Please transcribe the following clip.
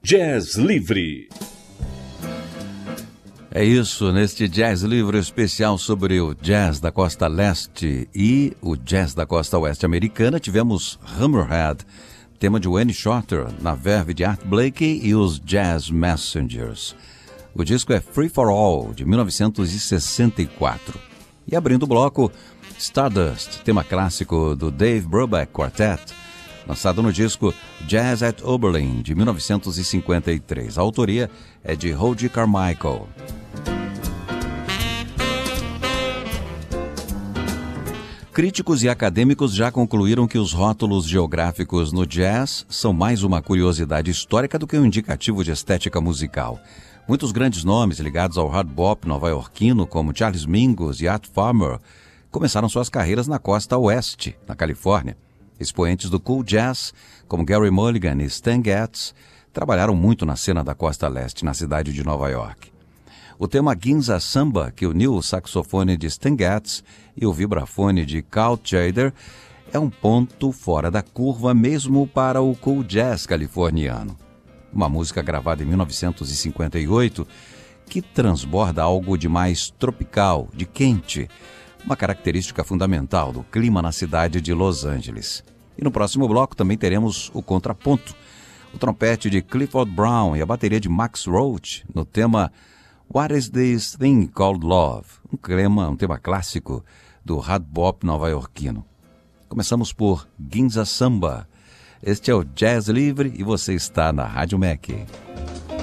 Jazz Livre. É isso, neste Jazz Livre especial sobre o jazz da costa leste e o jazz da costa oeste americana, tivemos Hammerhead, tema de Wayne Shorter, na verve de Art Blakey e os Jazz Messengers. O disco é Free for All, de 1964. E abrindo o bloco, Stardust, tema clássico do Dave Brubeck Quartet, lançado no disco Jazz at Oberlin, de 1953. A autoria é de Hoagy Carmichael. Críticos e acadêmicos já concluíram que os rótulos geográficos no jazz são mais uma curiosidade histórica do que um indicativo de estética musical. Muitos grandes nomes ligados ao hard bop nova-iorquino, como Charles Mingus e Art Farmer, começaram suas carreiras na costa oeste, na Califórnia. Expoentes do cool jazz, como Gary Mulligan e Stan Getz, trabalharam muito na cena da costa leste, na cidade de Nova York. O tema Ginza Samba, que uniu o saxofone de Stan Getz e o vibrafone de Carl Tjader, é um ponto fora da curva mesmo para o cool jazz californiano. Uma música gravada em 1958 que transborda algo de mais tropical, de quente, uma característica fundamental do clima na cidade de Los Angeles. E no próximo bloco também teremos o contraponto, o trompete de Clifford Brown e a bateria de Max Roach no tema What is This Thing Called Love? Um tema clássico do hard bop nova-iorquino. Começamos por Ginza Samba. Este é o Jazz Livre e você está na Rádio Mac.